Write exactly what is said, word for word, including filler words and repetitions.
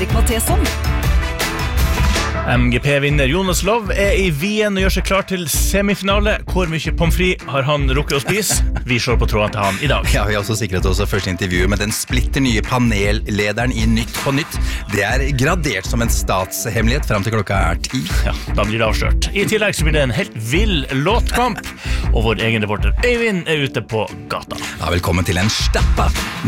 Henrik Matheson. M G P-vinner Jonas Love er i Wien og gjør seg klar til semifinale. Hvor mye pommes frites har han rukket å spise? Vi slår på tråden til han i dag. Ja, vi har også sikret oss første intervju med den splitter nye panellederen i Nytt på Nytt. Det er gradert som en statshemmelighet frem til klokka er ti. Ja, da blir det avslørt. I tillegg så blir det en helt vill låtkamp, og vår egen reporter Øyvind er ute på gata. Ja, velkommen til en stappa